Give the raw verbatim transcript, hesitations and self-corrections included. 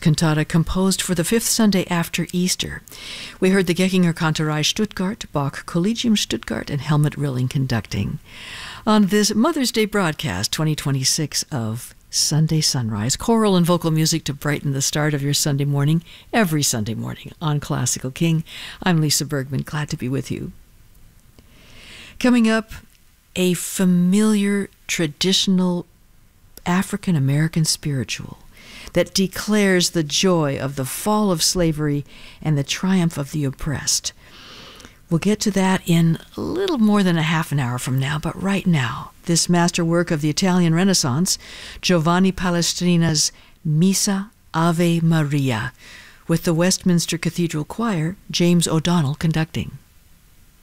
cantata composed for the fifth Sunday after Easter. We heard the Geckinger Kantorei Stuttgart, Bach Collegium Stuttgart, and Helmut Rilling conducting. On this Mother's Day broadcast, twenty twenty-six, of Sunday Sunrise, choral and vocal music to brighten the start of your Sunday morning, every Sunday morning on Classical King. I'm Lisa Bergman, glad to be with you. Coming up, a familiar, traditional African-American spiritual that declares the joy of the fall of slavery and the triumph of the oppressed. We'll get to that in a little more than a half an hour from now, but right now, this masterwork of the Italian Renaissance, Giovanni Palestrina's Missa Ave Maria, with the Westminster Cathedral Choir, James O'Donnell conducting.